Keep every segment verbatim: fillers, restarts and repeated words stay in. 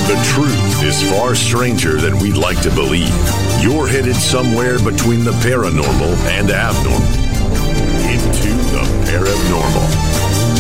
The truth is far stranger than we'd like to believe. You're headed somewhere between the paranormal and abnormal. Into the paranormal.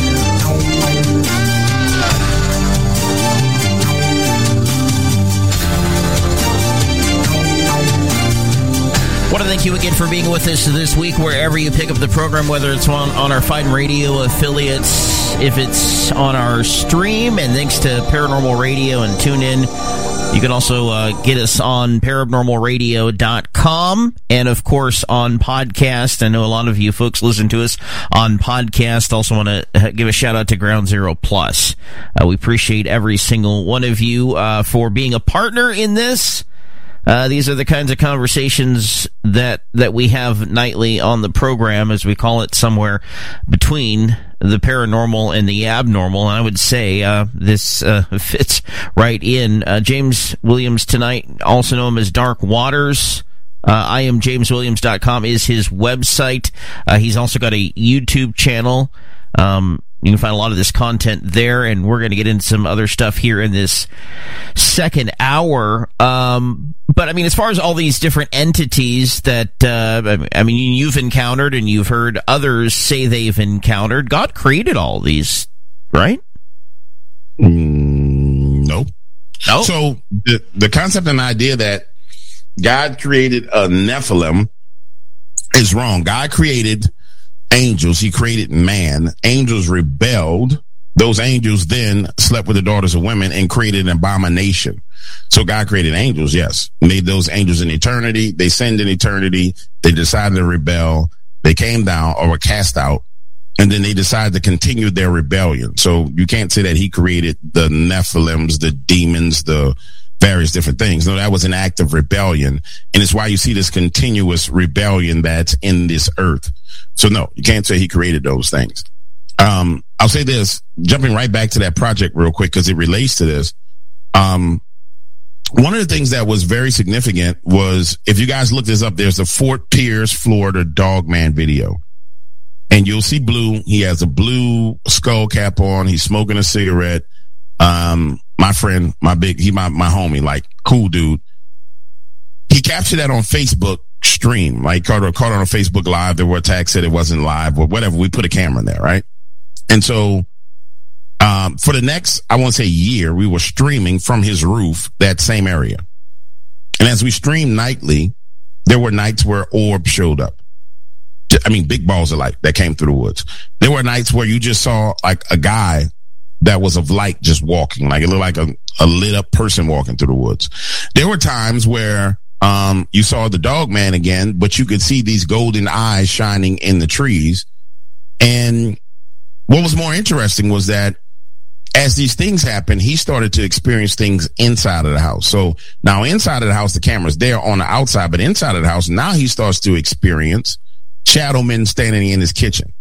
Want to thank you again for being with us this week, wherever you pick up the program, whether it's on, on our fine radio affiliates, if it's on our stream, and thanks to Paranormal Radio and TuneIn. You can also uh, get us on paranormal radio dot com and, of course, on podcast. I know a lot of you folks listen to us on podcast. Also want to give a shout-out to Ground Zero Plus. Uh, we appreciate every single one of you uh, for being a partner in this. Uh, these are the kinds of conversations that, that we have nightly on the program, as we call it, somewhere between the paranormal and the abnormal. And I would say uh, this uh, fits right in. Uh, James Williams tonight, also known as Dark Waters. Uh, I am james williams dot com is his website. Uh, he's also got a YouTube channel. Um, you can find a lot of this content there, and we're going to get into some other stuff here in this second hour. Um, but, I mean, as far as all these different entities that, uh, I mean, you've encountered and you've heard others say they've encountered, God created all these, right? Mm, no. No. So the, the concept and idea that God created a Nephilim is wrong. God created angels. He created man. Angels rebelled. Those angels then slept with the daughters of women and created an abomination. So God created angels, yes. Made those angels in eternity. They sinned in eternity. They decided to rebel. They came down or were cast out. And then they decided to continue their rebellion. So you can't say that he created the Nephilims, the demons, the various different things. No, that was an act of rebellion. And it's why you see this continuous rebellion that's in this earth. So no, you can't say he created those things. Um, I'll say this, jumping right back to that project real quick, because it relates to this. Um, one of the things that was very significant was, if you guys look this up, there's a Fort Pierce, Florida Dogman video. And you'll see Blue. He has a blue skull cap on. He's smoking a cigarette. Um, my friend, my big, he, my, my homie, like, cool dude. He captured that on Facebook stream, like caught, caught on a Facebook Live. There were attacks, said it wasn't live or whatever. We put a camera in there, right? And so, um, for the next, I won't say year, we were streaming from his roof, that same area. And as we streamed nightly, there were nights where orbs showed up. I mean, big balls of light that came through the woods. There were nights where you just saw like a guy that was of light just walking, like it looked like a, a lit up person walking through the woods. There were times where um you saw the dog man again, but you could see these golden eyes shining in the trees. And what was more interesting was that as these things happened, he started to experience things inside of the house. So now inside of the house, the camera's there on the outside, but inside of the house, now he starts to experience shadow men standing in his kitchen.